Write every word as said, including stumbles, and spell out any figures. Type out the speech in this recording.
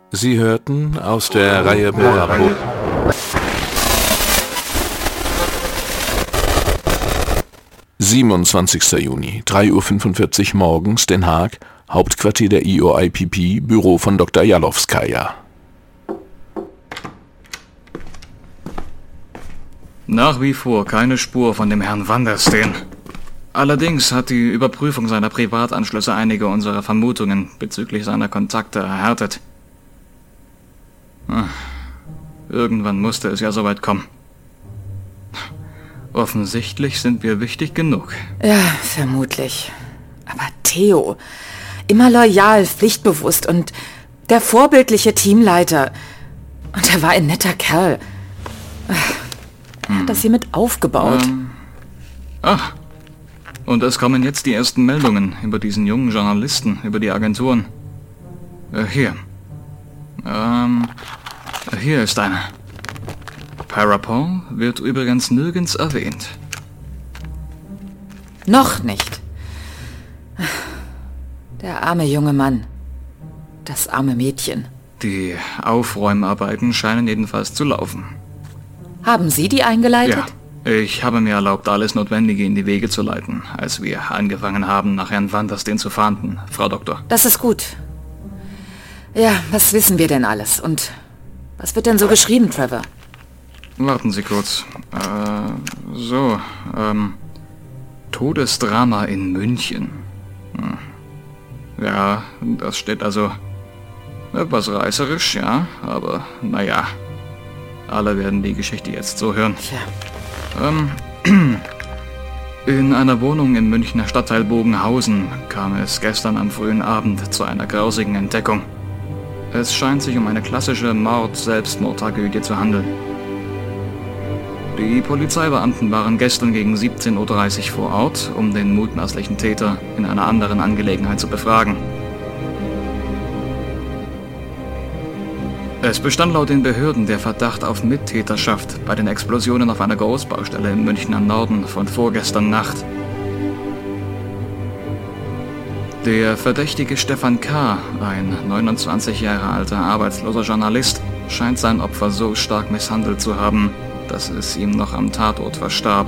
Sie hörten aus der Reihe Bravo. siebenundzwanzigster Juni, drei Uhr fünfundvierzig morgens, Den Haag, Hauptquartier der I O I P P, Büro von Doktor Jalowskaja. Nach wie vor keine Spur von dem Herrn Vandersteen. Allerdings hat die Überprüfung seiner Privatanschlüsse einige unserer Vermutungen bezüglich seiner Kontakte erhärtet. Irgendwann musste es ja soweit kommen. Offensichtlich sind wir wichtig genug. Ja, vermutlich. Aber Theo, immer loyal, pflichtbewusst und der vorbildliche Teamleiter. Und er war ein netter Kerl. Er hat das hier mit aufgebaut. Ähm, ach, und es kommen jetzt die ersten Meldungen über diesen jungen Journalisten, über die Agenturen. Äh, hier. Ähm, hier ist eine. Parapon wird übrigens nirgends erwähnt. Noch nicht. Der arme junge Mann. Das arme Mädchen. Die Aufräumarbeiten scheinen jedenfalls zu laufen. Haben Sie die eingeleitet? Ja, ich habe mir erlaubt, alles Notwendige in die Wege zu leiten, als wir angefangen haben, nach Herrn Vandersteen zu fahnden, Frau Doktor. Das ist gut. Ja, was wissen wir denn alles? Und was wird denn so geschrieben, Trevor? Warten Sie kurz. Äh, so, ähm, Todesdrama in München. Hm. Ja, das steht also etwas reißerisch, ja, aber naja, alle werden die Geschichte jetzt so hören. Tja. Ähm, in einer Wohnung im Münchner Stadtteil Bogenhausen kam es gestern am frühen Abend zu einer grausigen Entdeckung. Es scheint sich um eine klassische Mord-Selbstmord-Tragödie zu handeln. Die Polizeibeamten waren gestern gegen siebzehn Uhr dreißig vor Ort, um den mutmaßlichen Täter in einer anderen Angelegenheit zu befragen. Es bestand laut den Behörden der Verdacht auf Mittäterschaft bei den Explosionen auf einer Großbaustelle im Münchner Norden von vorgestern Nacht. Der verdächtige Stefan K., ein neunundzwanzig Jahre alter arbeitsloser Journalist, scheint sein Opfer so stark misshandelt zu haben, dass es ihm noch am Tatort verstarb.